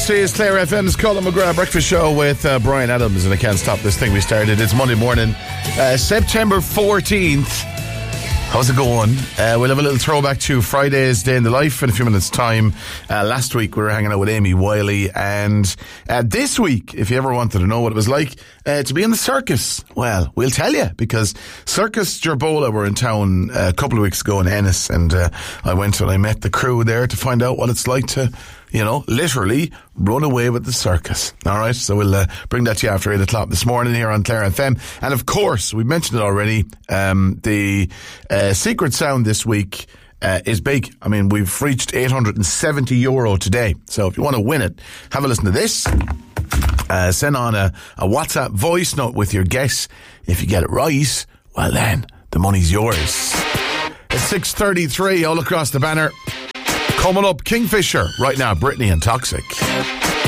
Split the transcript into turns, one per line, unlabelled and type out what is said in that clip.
This is Clare FM's Colin McGrath Breakfast Show with Brian Adams, and I can't stop this thing we started. It's Monday morning, September 14th. How's it going? We'll have a little throwback to Friday's Day in the Life in a few minutes' time. Last week we were hanging out with Amy Wiley, and this week, if you ever wanted to know what it was like to be in the circus, well, we'll tell you, because Circus Jerbola were in town a couple of weeks ago in Ennis, and I went and I met the crew there to find out what it's like to, literally run away with the circus. All right, so we'll bring that to you after 8 o'clock this morning here on Clare FM. And of course, we mentioned it already, the secret sound this week is big. I mean, we've reached €870 today. So if you want to win it, have a listen to this. Send on a WhatsApp voice note with your guess. If you get it right, well then, the money's yours. It's 6:33 all across the banner. Coming up, Kingfisher right now, Britney and Toxic.